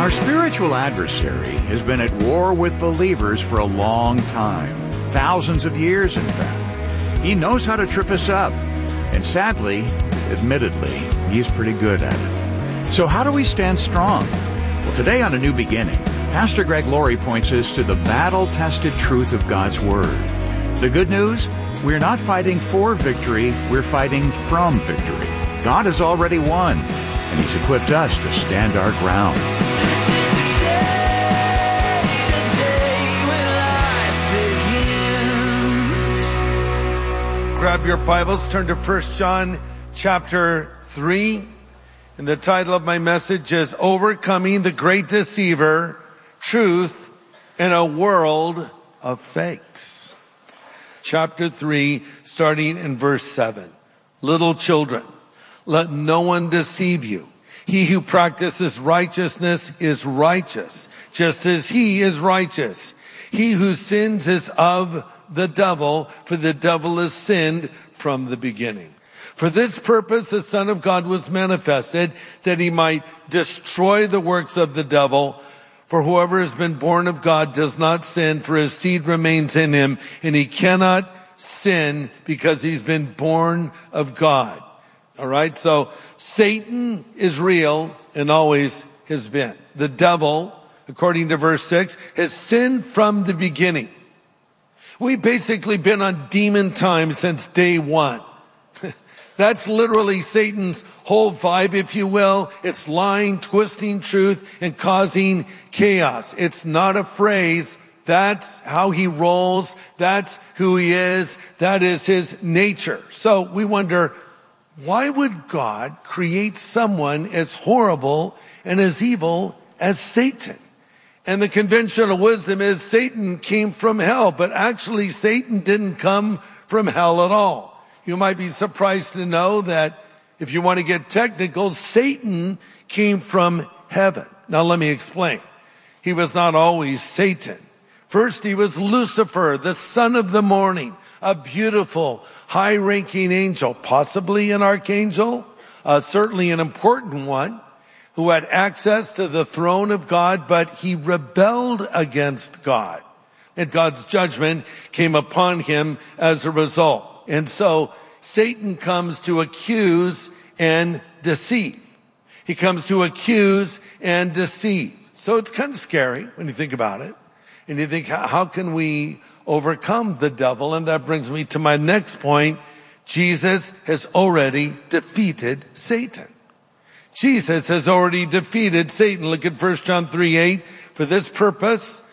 Our spiritual adversary has been at war with believers for a long time, thousands of years in fact. He knows how to trip us up, and sadly, admittedly, he's pretty good at it. So how do we stand strong? Well, today on A New Beginning, Pastor Greg Laurie points us to the battle-tested truth of God's Word. The good news? We're not fighting for victory, we're fighting from victory. God has already won, and He's equipped us to stand our ground. Grab your Bibles, turn to 1 John chapter 3. And the title of my message is Overcoming the Great Deceiver, Truth in a World of Fakes. Chapter 3, starting in verse 7. Little children, let no one deceive you. He who practices righteousness is righteous, just as he is righteous. He who sins is of the devil, for the devil has sinned from the beginning. For this purpose the Son of God was manifested, that he might destroy the works of the devil. For whoever has been born of God does not sin, for his seed remains in him, and he cannot sin because he's been born of God. All right, so Satan is real and always has been. The devil, according to verse 6, has sinned from the beginning. We've basically been on demon time since day one. That's literally Satan's whole vibe, if you will. It's lying, twisting truth, and causing chaos. It's not a phrase. That's how he rolls. That's who he is. That is his nature. So we wonder, why would God create someone as horrible and as evil as Satan? And the conventional wisdom is Satan came from hell, but actually Satan didn't come from hell at all. You might be surprised to know that if you want to get technical, Satan came from heaven. Now let me explain. He was not always Satan. First, he was Lucifer, the son of the morning, a beautiful, high-ranking angel, possibly an archangel, certainly an important one, who had access to the throne of God, but he rebelled against God. And God's judgment came upon him as a result. And so Satan comes to accuse and deceive. He comes to accuse and deceive. So it's kind of scary when you think about it. And you think, how can we overcome the devil? And that brings me to my next point. Jesus has already defeated Satan. Jesus has already defeated Satan. Look at 1 John 3:8. For this purpose,